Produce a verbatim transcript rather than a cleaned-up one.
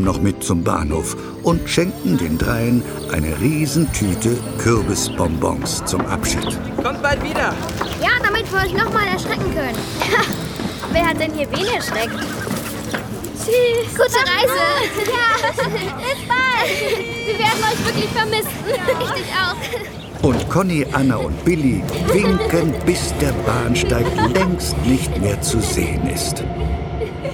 noch mit zum Bahnhof und schenken den dreien eine Riesentüte Kürbisbonbons zum Abschied. Kommt bald wieder. Ja, damit wir euch nochmal erschrecken können. Wer hat denn hier wen erschreckt? Tschüss. Gute Reise. Ja, bis bald. Wir werden euch wirklich vermissen. Ja. Ich dich auch. Und Conny, Anna und Billy winken, bis der Bahnsteig längst nicht mehr zu sehen ist.